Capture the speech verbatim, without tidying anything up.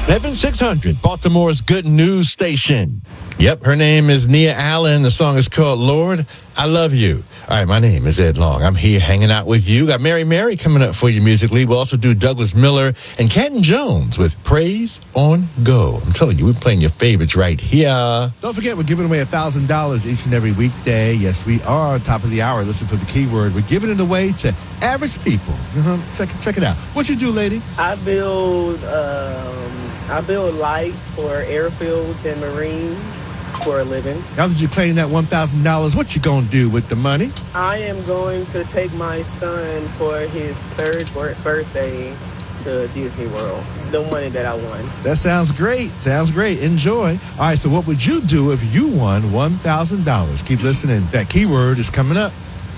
Evan six hundred, Baltimore's good news station. Yep, her name is Nia Allen. The song is called Lord, I Love You. All right, my name is Ed Long. I'm here hanging out with you. Got Mary Mary coming up for you musically. We'll also do Douglas Miller and Canton Jones with Praise on Go. I'm telling you, we're playing your favorites right here. Don't forget, we're giving away one thousand dollars each and every weekday. Yes, we are. Top of the hour. Listen for the keyword. We're giving it away to average people. Uh-huh. Check, check it out. What you do, lady? I build, um, I build lights for airfields and marines for a living. Now that you claim that one thousand dollars, what you going to do with the money? I am going to take my son for his third birthday to Disney World. The money that I won. That sounds great. Sounds great. Enjoy. All right, so what would you do if you won one thousand dollars? Keep listening. That keyword is coming up.